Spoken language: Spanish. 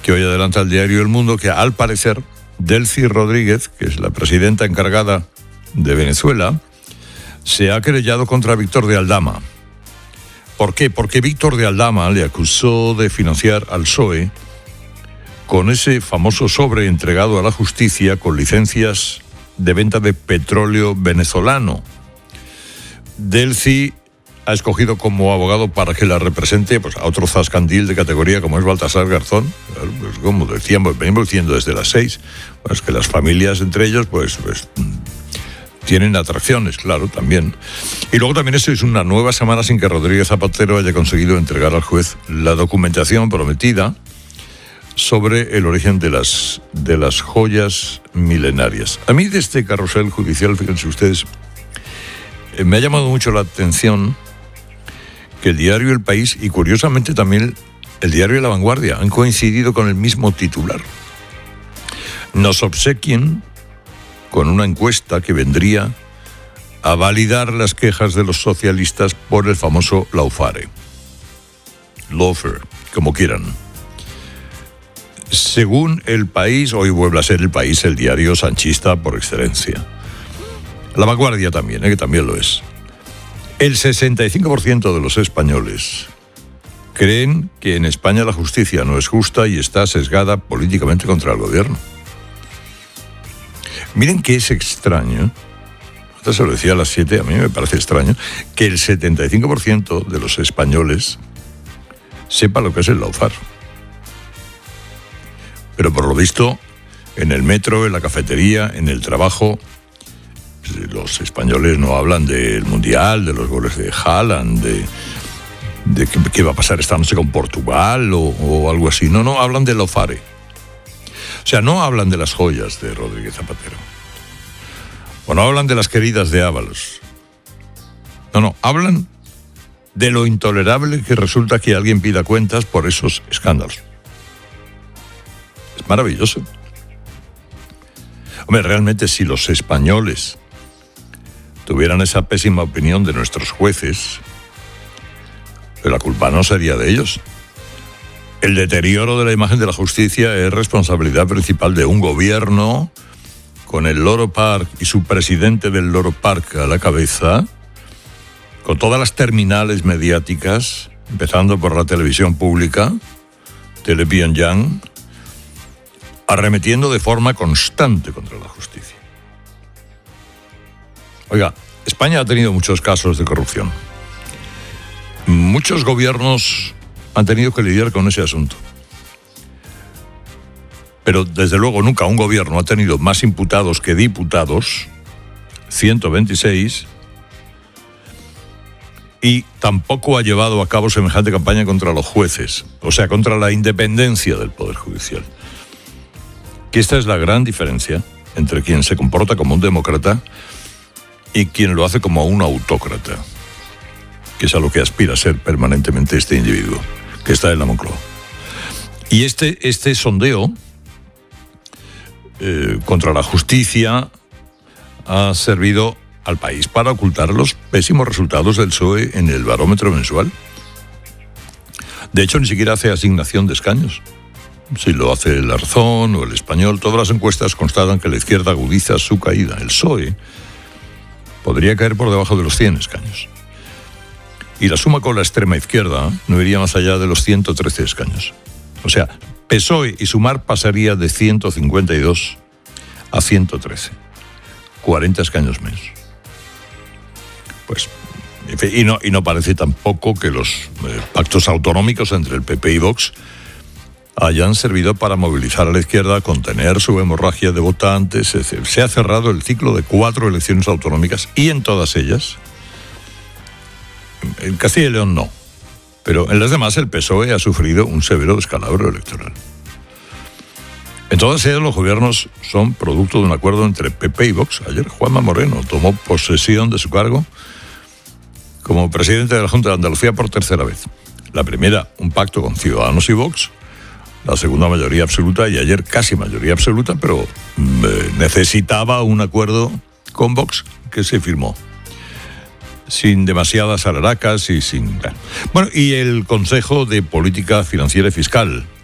que hoy adelanta el diario El Mundo, que al parecer Delcy Rodríguez, que es la presidenta encargada de Venezuela, se ha querellado contra Víctor de Aldama. ¿Por qué? Porque Víctor de Aldama le acusó de financiar al PSOE con ese famoso sobre entregado a la justicia con licencias de venta de petróleo venezolano. Delcy ha escogido como abogado para que la represente pues, a otro zascandil de categoría como es Baltasar Garzón. Pues, como decíamos, venimos diciendo desde las 6, pues que las familias entre ellos pues tienen atracciones, claro, también. Y luego también esto es una nueva semana sin que Rodríguez Zapatero haya conseguido entregar al juez la documentación prometida sobre el origen de las joyas milenarias. A mí de este carrusel judicial, fíjense ustedes, me ha llamado mucho la atención que el diario El País y curiosamente también el diario La Vanguardia han coincidido con el mismo titular. Nos obsequien con una encuesta que vendría a validar las quejas de los socialistas por el famoso lawfare, como quieran. Según El País, hoy vuelve a ser El País el diario sanchista por excelencia. La Vanguardia también, que también lo es. El 65% de los españoles creen que en España la justicia no es justa y está sesgada políticamente contra el gobierno. Miren que es extraño, esto se lo decía a las 7, a mí me parece extraño, que el 75% de los españoles sepa lo que es el lawfare. Pero por lo visto, en el metro, en la cafetería, en el trabajo, los españoles no hablan del Mundial, de los goles de Haaland, de qué va a pasar esta noche con Portugal o algo así. No, hablan del lawfare. O sea, no hablan de las joyas de Rodríguez Zapatero. O no hablan de las queridas de Ábalos. No, hablan de lo intolerable que resulta que alguien pida cuentas por esos escándalos. Es maravilloso. Hombre, realmente si los españoles tuvieran esa pésima opinión de nuestros jueces, la culpa no sería de ellos. El deterioro de la imagen de la justicia es responsabilidad principal de un gobierno con el Loro Park y su presidente del Loro Park a la cabeza, con todas las terminales mediáticas, empezando por la televisión pública, Telepyongyang, arremetiendo de forma constante contra la justicia. Oiga, España ha tenido muchos casos de corrupción. Muchos gobiernos han tenido que lidiar con ese asunto. Pero desde luego nunca un gobierno ha tenido más imputados que diputados, 126, y tampoco ha llevado a cabo semejante campaña contra los jueces, o sea, contra la independencia del Poder Judicial. Que esta es la gran diferencia entre quien se comporta como un demócrata y quien lo hace como un autócrata, que es a lo que aspira a ser permanentemente este individuo que está en la Moncloa. Y este sondeo contra la justicia ha servido al país para ocultar los pésimos resultados del PSOE en el barómetro mensual. De hecho, ni siquiera hace asignación de escaños. Si lo hace el Arzón o el Español, todas las encuestas constatan que la izquierda agudiza su caída. El PSOE podría caer por debajo de los 100 escaños. Y la suma con la extrema izquierda no iría más allá de los 113 escaños. O sea, PSOE y Sumar pasaría de 152 a 113. 40 escaños menos. Pues, y no parece tampoco que los pactos autonómicos entre el PP y Vox hayan servido para movilizar a la izquierda, contener su hemorragia de votantes. Se ha cerrado el ciclo de 4 elecciones autonómicas y en todas ellas, en Castilla y León no, pero en las demás el PSOE ha sufrido un severo descalabro electoral. En todas ellas los gobiernos son producto de un acuerdo entre PP y Vox. Ayer Juanma Moreno tomó posesión de su cargo como presidente de la Junta de Andalucía por tercera vez. La primera, un pacto con Ciudadanos y Vox. La segunda, mayoría absoluta, y ayer casi mayoría absoluta, pero necesitaba un acuerdo con Vox que se firmó. Sin demasiadas araracas y sin... Bueno, y el Consejo de Política Financiera y Fiscal,